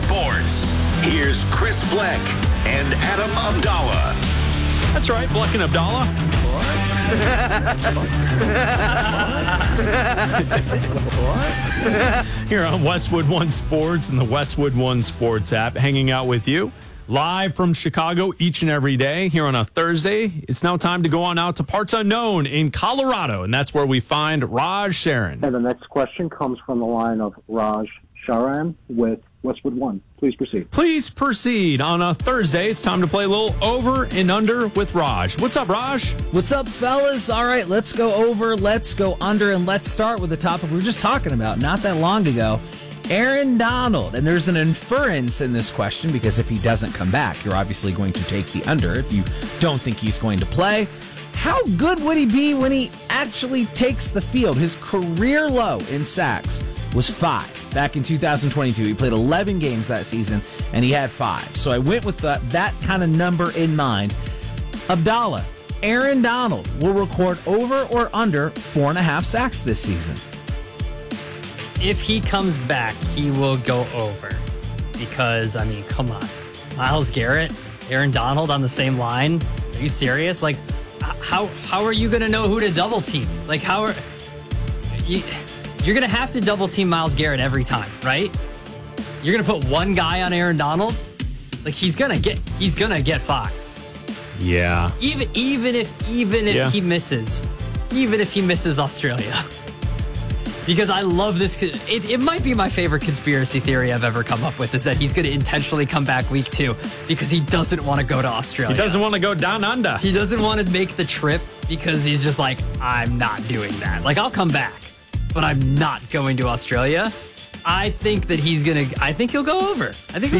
Sports. Here's Chris Fleck and Adam Abdallah. That's right, Fleck and Abdallah. Here on Westwood One Sports and the Westwood One Sports app, hanging out with you live from Chicago each and every day here on a Thursday. It's now time to go on out to parts unknown in Colorado, and that's where we find Raj Sharon. And the next question comes from the line of Raj Sharan with Westwood One. Please proceed. Please proceed. On a Thursday, it's time to play a little over and under with Raj. What's up, Raj? What's up, fellas? All right, let's go over, let's go under, and let's start with the topic we were just talking about not that long ago. Aaron Donald. And there's an inference in this question because if he doesn't come back, you're obviously going to take the under if you don't think he's going to play. How good would he be when he actually takes the field? His career low in sacks was 5 back in 2022. He played 11 games that season, and he had 5. So I went with that kind of number in mind. Abdallah, Aaron Donald will record over or under 4.5 sacks this season. If he comes back, he will go over. Because, I mean, come on. Myles Garrett, Aaron Donald on the same line? Are you serious? Like, how are you going to know who to double team? Like, you're going to have to double team Myles Garrett every time, right? You're going to put one guy on Aaron Donald? Like, he's going to get 5. Yeah. Even if he misses. Even if he misses Australia. Because I love this. It might be my favorite conspiracy theory I've ever come up with is that he's going to intentionally come back week 2 because he doesn't want to go to Australia. He doesn't want to go down under. He doesn't want to make the trip because he's just like, I'm not doing that. Like, I'll come back, but I'm not going to Australia. I think that I think he'll go over.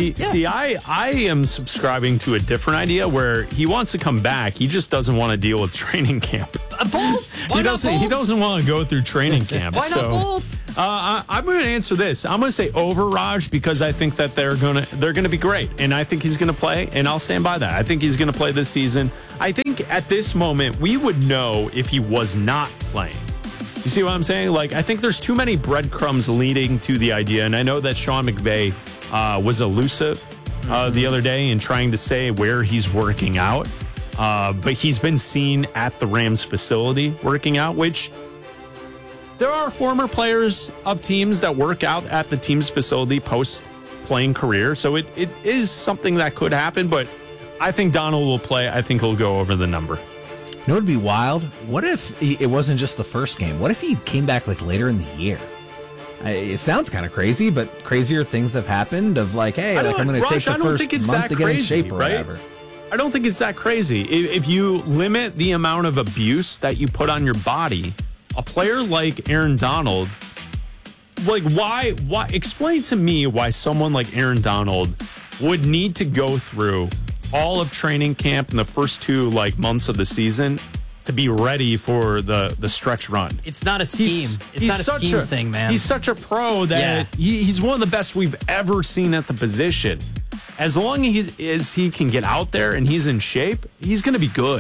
I am subscribing to a different idea where he wants to come back. He just doesn't want to deal with training camp. Both? Why not both? He doesn't want to go through training camp. Why not both? I'm going to answer this. I'm going to say over Raj because I think that they're going to be great, and I think he's going to play, and I'll stand by that. I think he's going to play this season. I think at this moment we would know if he was not playing. You see what I'm saying? Like, I think there's too many breadcrumbs leading to the idea, and I know that Sean McVay was elusive the other day in trying to say where he's working out, but he's been seen at the Rams facility working out, which there are former players of teams that work out at the team's facility post-playing career, so it is something that could happen, but I think Donald will play. I think he'll go over the number. You know what would be wild? What if it wasn't just the first game? What if he came back like later in the year? It sounds kind of crazy, but crazier things have happened of like, hey, like I'm going to take the first month to get in shape or whatever. I don't think it's that crazy. If you limit the amount of abuse that you put on your body, a player like Aaron Donald, like why explain to me why someone like Aaron Donald would need to go through all of training camp in the first 2 months of the season to be ready for the stretch run. It's not a scheme. It's not a scheme thing, man. He's such a pro that he's one of the best we've ever seen at the position. As long as he can get out there and he's in shape, he's going to be good.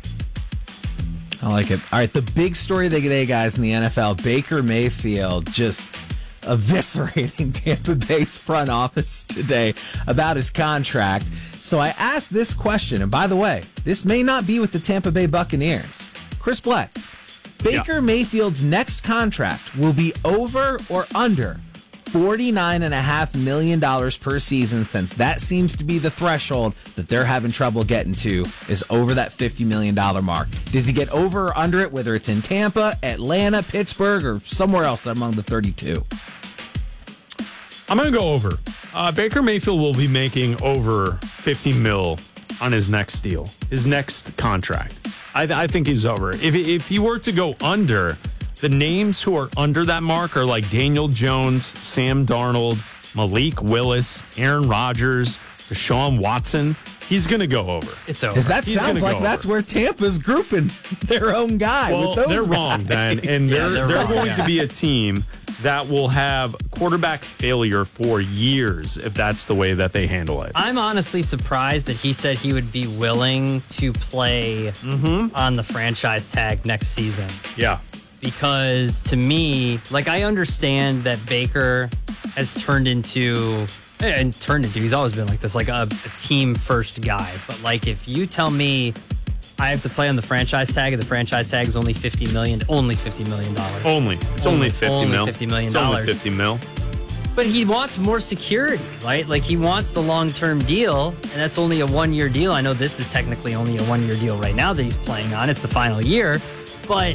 I like it. All right, the big story of the day, guys, in the NFL, Baker Mayfield just eviscerating Tampa Bay's front office today about his contract. So I asked this question, and by the way, this may not be with the Tampa Bay Buccaneers. Chris Black, Baker Mayfield's next contract will be over or under $49.5 million per season, since that seems to be the threshold that they're having trouble getting to, is over that $50 million mark. Does he get over or under it, whether it's in Tampa, Atlanta, Pittsburgh, or somewhere else among the 32? I'm going to go over. Baker Mayfield will be making over $50 million on his next deal, his next contract. I think he's over. If he were to go under, the names who are under that mark are like Daniel Jones, Sam Darnold, Malik Willis, Aaron Rodgers, Deshaun Watson. He's going to go over. It's over. That sounds like that's where Tampa's grouping their own guy. Well, with those they're guys. Wrong, Ben. And they're going to be a team that will have quarterback failure for years if that's the way that they handle it. I'm honestly surprised that he said he would be willing to play on the franchise tag next season. Yeah. because to me, like, I understand that Baker has turned into, he's always been like this, like a team first guy. But like, if you tell me I have to play on the franchise tag, and the franchise tag is only $50 million. It's only 50 mil. $50 million. It's only 50 mil. But he wants more security, right? Like, he wants the long-term deal, and that's only a one-year deal. I know this is technically only a one-year deal right now that he's playing on. It's the final year. But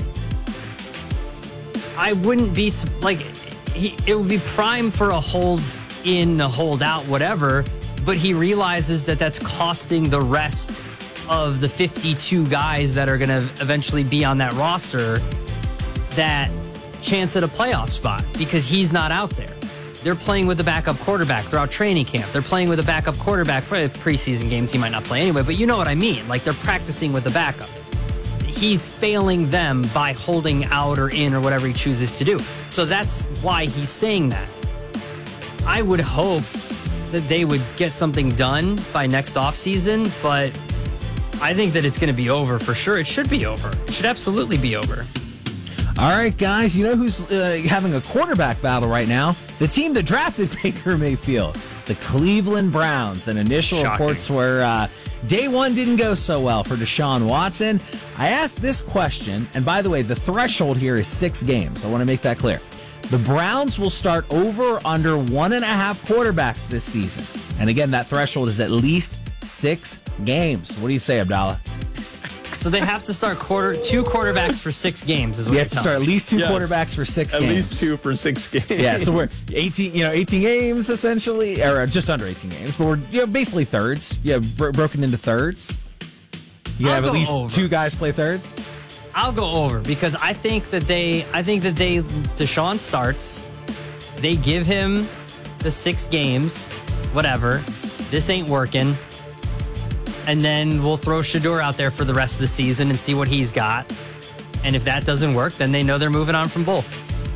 I wouldn't be, like, it would be prime for a hold in, a hold out, whatever. But he realizes that that's costing the rest of the 52 guys that are going to eventually be on that roster that chance at a playoff spot, because he's not out there. They're playing with a backup quarterback throughout training camp. They're playing with a backup quarterback. Preseason games, he might not play anyway, but you know what I mean. Like, they're practicing with the backup. He's failing them by holding out or in or whatever he chooses to do. So that's why he's saying that. I would hope that they would get something done by next offseason, but I think that it's going to be over for sure. It should be over. It should absolutely be over. All right, guys, you know who's having a quarterback battle right now? The team that drafted Baker Mayfield, the Cleveland Browns. And initial reports were day one didn't go so well for Deshaun Watson. I asked this question, and by the way, the threshold here is 6 games. I want to make that clear. The Browns will start over or under 1.5 quarterbacks this season. And again, that threshold is at least 6 games. What do you say, Abdallah? So they have to start 2 quarterbacks for 6 games. Is what You you're have to start at least 2 quarterbacks for 6 games. At least 2 for 6 games. Yeah, so we're 18 games essentially, or just under 18 games, but we're basically thirds. Broken into thirds. You have at least over. 2 guys play third. I'll go over, because I think that Deshaun starts. They give him the 6 games, whatever. This ain't working. And then we'll throw Shedeur out there for the rest of the season and see what he's got. And if that doesn't work, then they know they're moving on from both.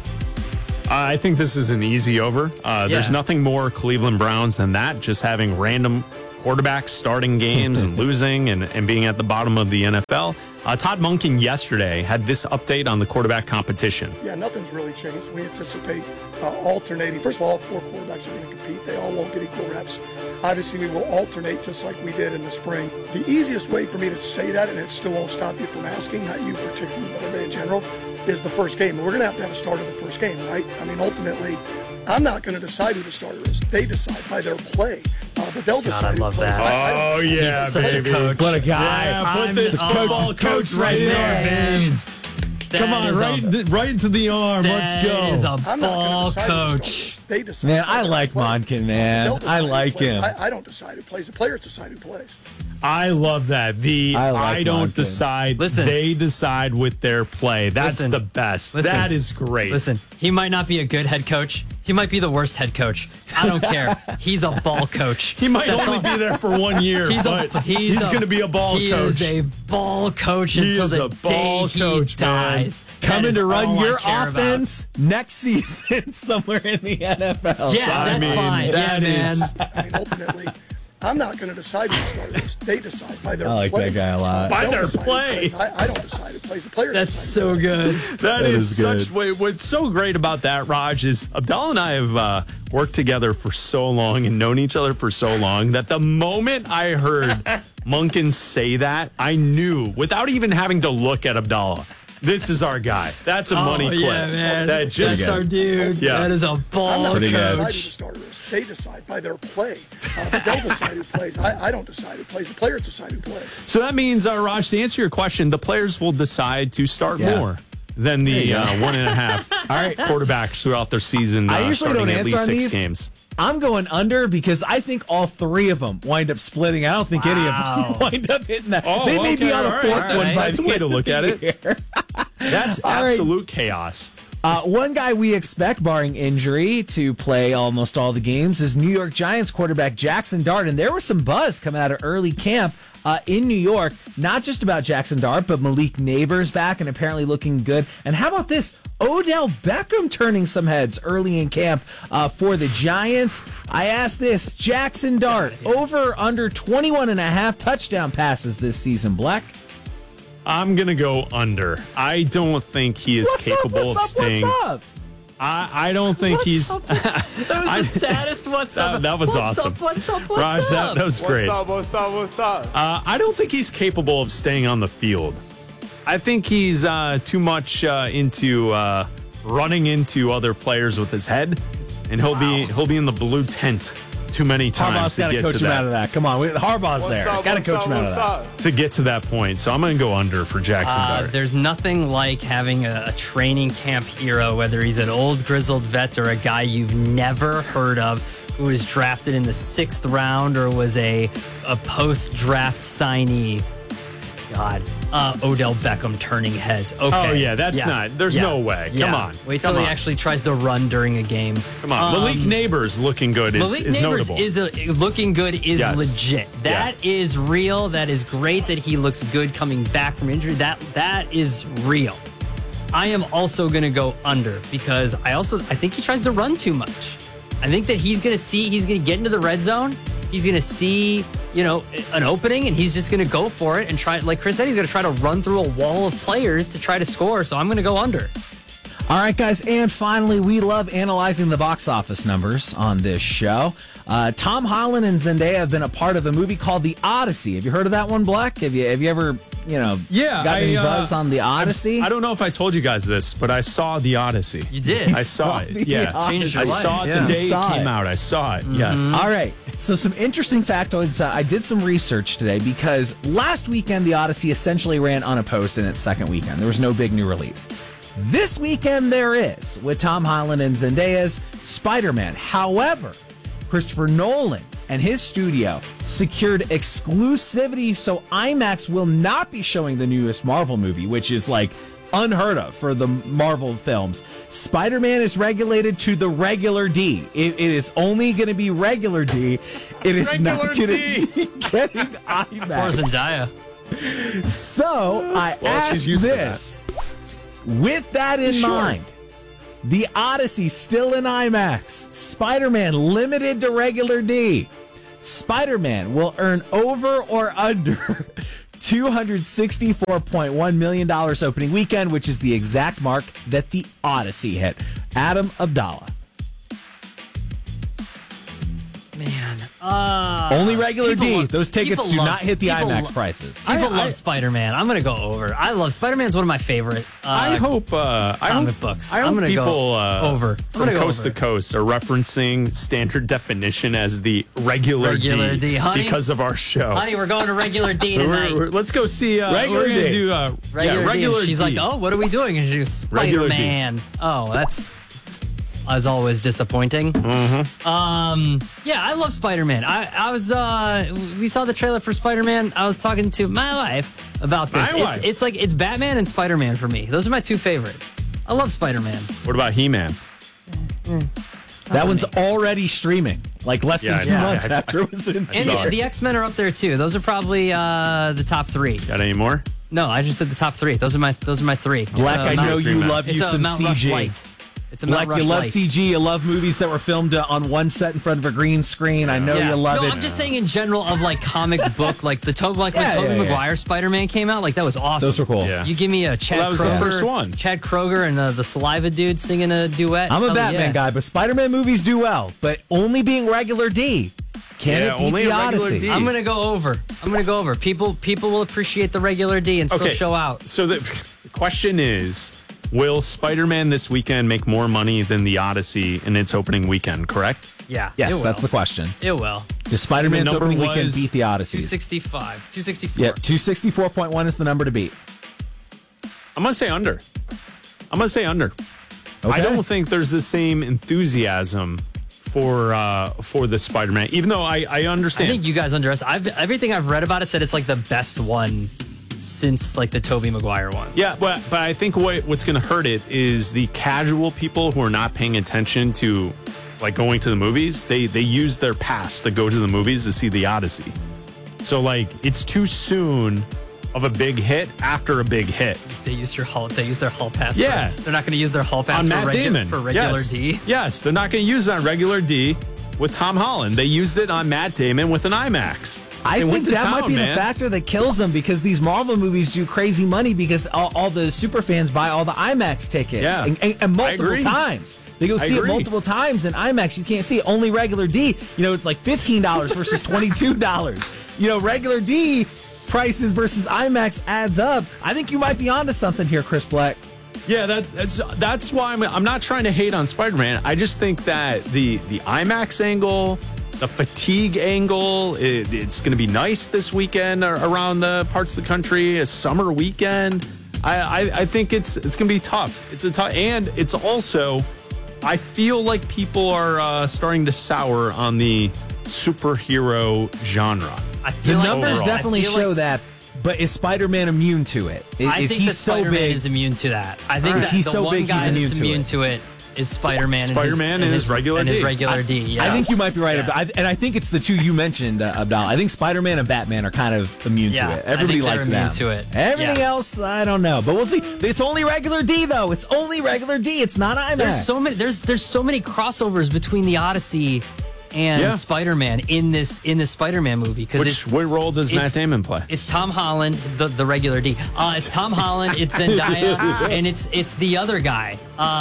I think this is an easy over. There's nothing more Cleveland Browns than that, just having random quarterbacks starting games and losing and being at the bottom of the NFL. Todd Monken yesterday had this update on the quarterback competition. Yeah, nothing's really changed. We anticipate alternating. First of all 4 quarterbacks are going to compete. They all won't get equal reps. Obviously, we will alternate just like we did in the spring. The easiest way for me to say that, and it still won't stop you from asking, not you particularly, but everybody in general, is the first game. And we're going to have a start of the first game, right? I mean, ultimately, I'm not going to decide who the starter is. They decide by their play. But they'll decide who plays. Oh, yeah, He's such baby. a coach. What a guy. Yeah, put this football coach right in our veins. Come on, right into the arm. Let's go. That is a I'm not ball going to decide who coach. starts. They decide. Man, by I their like play. Monken, man. They'll decide I who like plays. him. I don't decide who plays. The players decide who plays. I love that. I don't Monken. decide. Listen. They decide with their play. That's Listen. the best. Listen. That is great. Listen, he might not be a good head coach. He might be the worst head coach. I don't care. He's a ball coach. He might only be there for 1 year, He's going to be a ball coach. He is a ball coach until is the a ball day coach, he dies. man. That Coming is to run all I your care about. offense next season somewhere in the NFL. Yeah, that's fine. that Yeah, man. is- I mean, ultimately, I'm not going to decide who the starter is. They decide by their I like play. that guy a lot. By They'll their decide who play. plays. I don't decide who plays. The players That's decide so who plays. good. That is such. good. What's so great about that, Raj, is Abdallah and I have worked together for so long and known each other for so long that the moment I heard Monken say that, I knew without even having to look at Abdallah. This is our guy. That's a money play. Yeah, man. That just That's our dude. Yeah. That is a I'm ball not going to decide who the coach. starter is. They decide by their play. But they'll decide who plays. I don't decide who plays. The players decide who plays. So that means, Raj, to answer your question, the players will decide to start more than the 1.5 quarterbacks throughout their season. I usually starting don't at answer least on 6 these. games. I'm going under because I think all 3 of them wind up splitting. I don't think any of them wind up hitting that. Oh, they may be okay, on a all 4th right. one. by That's the a way end to of look the at it. year. That's All right. absolute chaos. One guy we expect, barring injury, to play almost all the games is New York Giants quarterback Jackson Dart. And there was some buzz coming out of early camp in New York, not just about Jackson Dart, but Malik Neighbors back and apparently looking good. And how about this? Odell Beckham turning some heads early in camp for the Giants. I asked this, Jackson Dart, over under 21.5 touchdown passes this season, Black? I'm going to go under. I don't think he is capable of staying. What's up? I don't think he's. That was the saddest what's up. That was awesome. What's up? Raj, that was great. What's up? I don't think he's capable of staying on the field. I think he's too much into running into other players with his head, and he'll be in the blue tent too many times Harbaugh's to got to get coach to him out that. of that. Come on, Harbaugh's there. Got to coach him out of that. To get to that point, so I'm going to go under for Jackson Dart. There's nothing like having a training camp hero, whether he's an old grizzled vet or a guy you've never heard of, who was drafted in the 6th round or was a post-draft signee. God, Odell Beckham turning heads. Okay. Oh, yeah, that's not. There's no way. Come on. Wait till he actually tries to run during a game. Come on. Malik Neighbors looking good is Neighbors notable. Looking good is Yes. legit. That is real. That is great that he looks good coming back from injury. That is real. I am also going to go under because I think he tries to run too much. I think that he's going to get into the red zone. He's going to see, an opening, and he's just going to go for it and try. Like Chris said, he's going to try to run through a wall of players to try to score. So I'm going to go under. All right, guys, and finally, we love analyzing the box office numbers on this show. Tom Holland and Zendaya have been a part of a movie called The Odyssey. Have you heard of that one, Black? Have you ever, got any buzz on The Odyssey? I don't know if I told you guys this, but I saw The Odyssey. You did? I saw it. Yeah. Changed your I life. saw it the day it came out. I saw it. Yes. All right. So some interesting factoids. I did some research today because last weekend, The Odyssey essentially ran unopposed in its second weekend. There was no big new release. This weekend there is, with Tom Holland and Zendaya's Spider-Man. However, Christopher Nolan and his studio secured exclusivity, so IMAX will not be showing the newest Marvel movie, which is like unheard of for the Marvel films. Spider-Man is regulated to the regular D. It is only going to be regular D. It is not going to be getting IMAX. Poor Zendaya. So I asked she's used to this. With that in mind, The Odyssey still in IMAX. Spider-Man limited to regular D. Spider-Man will earn over or under $264.1 million opening weekend, which is the exact mark that The Odyssey hit. Adam Abdallah. Man. Only regular D. Those tickets do not hit the people IMAX prices. People love Spider-Man. I'm going to go over. I love Spider-Man's one of my favorite I hope comic books. I I'm hope gonna people go over. I'm from gonna go coast over. to coast are referencing standard definition as the regular D, honey. because of our show. Honey, we're going to regular D tonight. Let's go see Regular we're gonna D. do regular D. She's D. like, oh, what are we doing? And she goes, Regular D. Spider-Man. Oh, that's as always disappointing. Yeah, I love Spider-Man. I was we saw the trailer for Spider-Man. I was talking to my wife about this. My wife? It's Batman and Spider-Man for me. Those are my two favorite. I love Spider-Man. What about He-Man? That one's already streaming, like less than Yeah, 2 I know. months after it was in. And the X-Men are up there too. Those are probably the top three. Got any more? No, I just said the top three. Those are my three. Black, I know you love you It's a some Mount Rush CG. light. It's a Black, Mount Rush you love light. CG. You love movies that were filmed on one set in front of a green screen. I know you love no, it. I'm just saying in general of like comic book, like when Tobey Maguire Spider-Man came out, like that was awesome. Those were cool. Yeah. You give me a Chad that was Kroger, the first one. Chad Kroger and the Saliva dude singing a duet. I'm a Hell Batman yeah. guy, but Spider-Man movies do well. But only being regular D. Can Yeah, it beat only the a regular Odyssey? D. I'm gonna go over. People will appreciate the regular D and still show out. So the question is, will Spider-Man this weekend make more money than The Odyssey in its opening weekend, correct? Yeah. Yes, it that's will. the question. It will. Does Spider-Man's The number opening weekend was beat the Odyssey? 265. 264. Yeah, 264.1 is the number to beat. I'm gonna say under. Okay. I don't think there's the same enthusiasm for the Spider-Man, even though I understand. I think you guys underestimate. Everything I've read about it said it's like the best one since like the Tobey Maguire one. Yeah, but I think what's going to hurt it is the casual people who are not paying attention to like going to the movies. They use their pass to go to the movies to see The Odyssey. So like it's too soon of a big hit after a big hit. They use their hall pass. Yeah. They're not going to use their hall pass On Matt Damon for regular yes. D. Yes, they're not going to use it on regular D with Tom Holland. They used it on Matt Damon with an IMAX. I think went to that town, might be man. the factor that kills them because these Marvel movies do crazy money because all the super fans buy all the IMAX tickets Yeah. and multiple agree. times. They go I see it agree. multiple times in IMAX. You can't see it. Only regular D. It's like $15 versus $22. Regular D prices versus IMAX adds up. I think you might be onto something here, Chris Black. Yeah, that's why I'm not trying to hate on Spider-Man. I just think that the IMAX angle, the fatigue angle, it's going to be nice this weekend around the parts of the country, a summer weekend. I think it's going to be tough. It's and it's also, I feel like people are starting to sour on the superhero genre. I The feel like numbers overall. definitely I feel show like- that, but is Spider-Man immune to it? I Is think he that so Spider-Man big? is immune to that. I think Is that he the so one big guy he's immune that's to immune it? to it is Spider-Man. Spider-Man and his regular and his D. regular D. Yes. I think you might be right, Yeah. and I think it's the two you mentioned, Abdallah. I think Spider-Man and Batman are kind of immune Yeah, to it. I Everybody think they're likes immune them. to it. Everything Yeah. else, I don't know, but we'll see. It's only regular D though. It's only regular D. It's not IMAX. There's so many. There's so many crossovers between the Odyssey and Yeah. Spider-Man in this Spider-Man movie because What role does Matt Damon play? It's Tom Holland, the regular D. It's Tom Holland. It's Zendaya, and it's the other guy.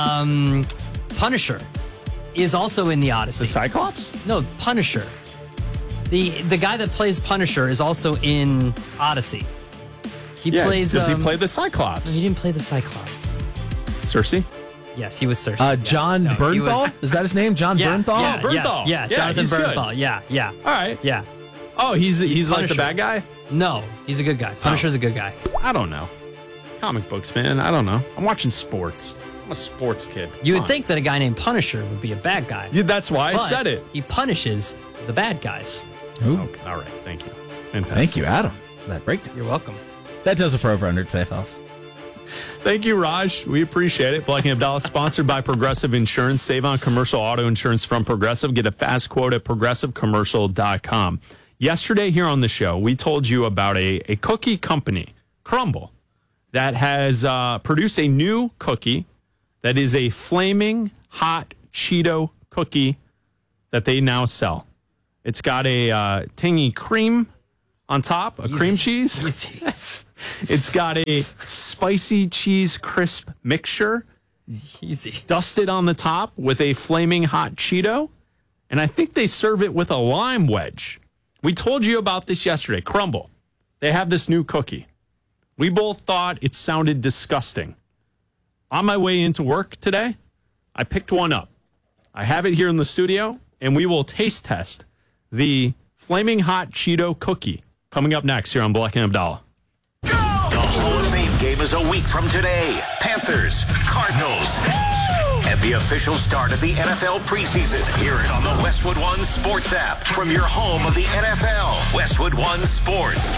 Punisher is also in the Odyssey. The Cyclops? No, Punisher. The guy that plays Punisher is also in Odyssey. He plays. Does he play the Cyclops? He didn't play the Cyclops. Cersei? Yes, he was Cersei. John No, he Bernthal? was- Is that his name? John Yeah, Bernthal? yeah, Bernthal. yes, yeah, Yeah, Jonathan he's good. Bernthal. Yeah. All right. Yeah. Oh, he's like the Punisher. bad guy? No, he's a good guy. Punisher's a good guy. I don't know. Comic books, man. I don't know. I'm watching sports. I'm a sports kid. You Come would on. think that a guy named Punisher would be a bad guy. Yeah, that's why I but said it. He punishes the bad guys. Ooh. Okay. All right. Thank you. Fantastic. Thank you, Adam, for that breakdown. You're welcome. That does it for Over Under today, fellas. Thank you, Raj. We appreciate it. Black and Abdallah, sponsored by Progressive Insurance. Save on commercial auto insurance from Progressive. Get a fast quote at progressivecommercial.com. Yesterday here on the show, we told you about a cookie company, Crumble, that has produced a new cookie that is a flaming hot Cheeto cookie that they now sell. It's got a tangy cream on top, a cream cheese. Easy. It's got a spicy cheese crisp mixture Easy. dusted on the top with a flaming hot Cheeto. And I think they serve it with a lime wedge. We told you about this yesterday. Crumble. They have this new cookie. We both thought it sounded disgusting. On my way into work today, I picked one up. I have it here in the studio, and we will taste test the flaming hot Cheeto cookie coming up next here on Black and Abdallah. The Hall of Fame game is a week from today. Panthers, Cardinals, and the official start of the NFL preseason. Hear it on the Westwood One Sports app from your home of the NFL. Westwood One Sports.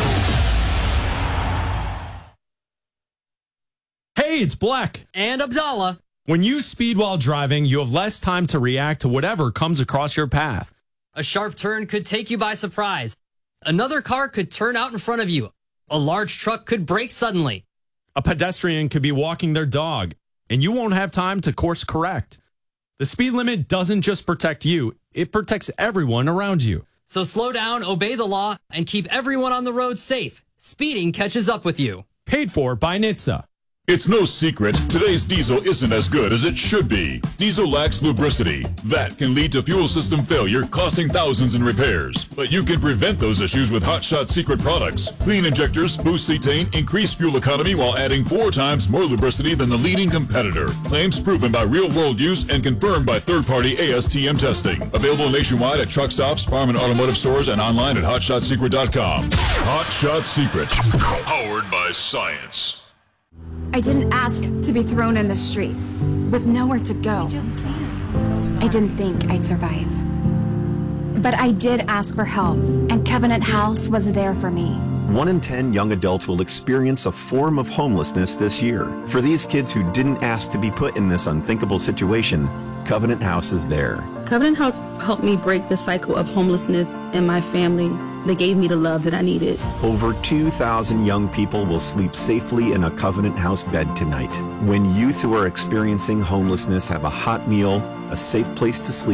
Hey, it's Black. And Abdallah. When you speed while driving, you have less time to react to whatever comes across your path. A sharp turn could take you by surprise. Another car could turn out in front of you. A large truck could brake suddenly. A pedestrian could be walking their dog, and you won't have time to course correct. The speed limit doesn't just protect you, it protects everyone around you. So slow down, obey the law, and keep everyone on the road safe. Speeding catches up with you. Paid for by NHTSA. It's no secret, today's diesel isn't as good as it should be. Diesel lacks lubricity. That can lead to fuel system failure, costing thousands in repairs. But you can prevent those issues with Hot Shot Secret products. Clean injectors, boost cetane, increase fuel economy while adding 4 times more lubricity than the leading competitor. Claims proven by real-world use and confirmed by third-party ASTM testing. Available nationwide at truck stops, farm and automotive stores, and online at hotshotsecret.com. Hot Shot Secret. Powered by science. I didn't ask to be thrown in the streets with nowhere to go. I didn't think I'd survive. But I did ask for help, and Covenant House was there for me. 1 in 10 young adults will experience a form of homelessness this year. For these kids who didn't ask to be put in this unthinkable situation, Covenant House is there. Covenant House helped me break the cycle of homelessness in my family. They gave me the love that I needed. Over 2,000 young people will sleep safely in a Covenant House bed tonight. When youth who are experiencing homelessness have a hot meal, a safe place to sleep,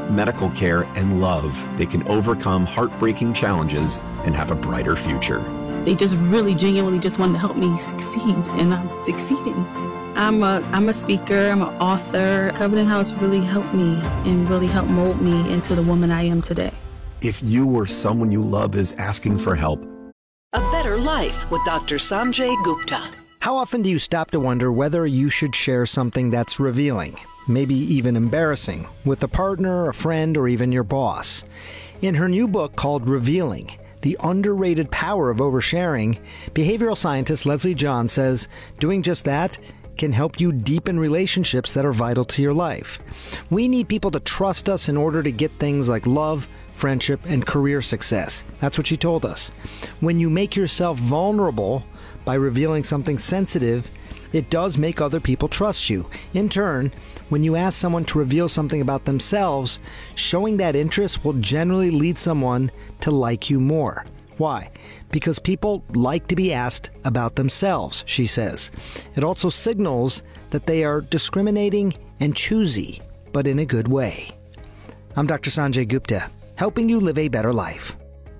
medical care, and love, they can overcome heartbreaking challenges and have a brighter future. They just really genuinely just wanted to help me succeed, and I'm succeeding. I'm a speaker, I'm an author. Covenant House really helped me and really helped mold me into the woman I am today. If you or someone you love is asking for help, A Better Life with Dr. Sanjay Gupta. How often do you stop to wonder whether you should share something that's revealing, maybe even embarrassing, with a partner, a friend, or even your boss? In her new book called Revealing, The Underrated Power of Oversharing, behavioral scientist Leslie John says doing just that can help you deepen relationships that are vital to your life. We need people to trust us in order to get things like love, friendship, and career success. That's what she told us. When you make yourself vulnerable by revealing something sensitive, it does make other people trust you. In turn, when you ask someone to reveal something about themselves, showing that interest will generally lead someone to like you more. Why? Because people like to be asked about themselves, she says. It also signals that they are discriminating and choosy, but in a good way. I'm Dr. Sanjay Gupta, helping you live a better life.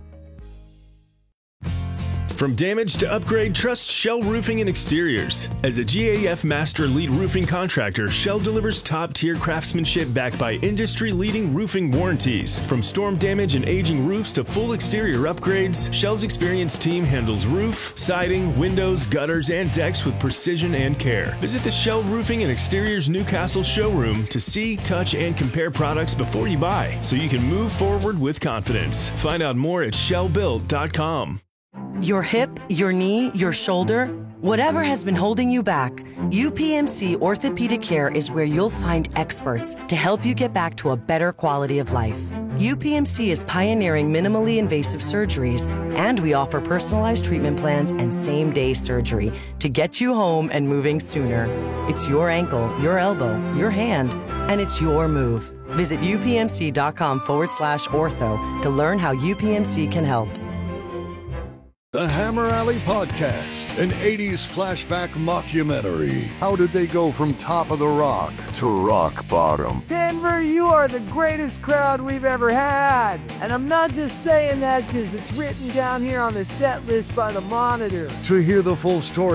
From damage to upgrade, trust Shell Roofing and Exteriors. As a GAF Master Elite Roofing Contractor, Shell delivers top-tier craftsmanship backed by industry-leading roofing warranties. From storm damage and aging roofs to full exterior upgrades, Shell's experienced team handles roof, siding, windows, gutters, and decks with precision and care. Visit the Shell Roofing and Exteriors Newcastle showroom to see, touch, and compare products before you buy, so you can move forward with confidence. Find out more at shellbuilt.com. Your hip, your knee, your shoulder, whatever has been holding you back, UPMC Orthopedic Care is where you'll find experts to help you get back to a better quality of life. UPMC is pioneering minimally invasive surgeries, and we offer personalized treatment plans and same-day surgery to get you home and moving sooner. It's your ankle, your elbow, your hand, and it's your move. Visit upmc.com/ortho to learn how UPMC can help. The Hammer Alley Podcast, an 80s flashback mockumentary. How did they go from top of the rock to rock bottom? Denver, you are the greatest crowd we've ever had. And I'm not just saying that because it's written down here on the set list by the Monitor. To hear the full story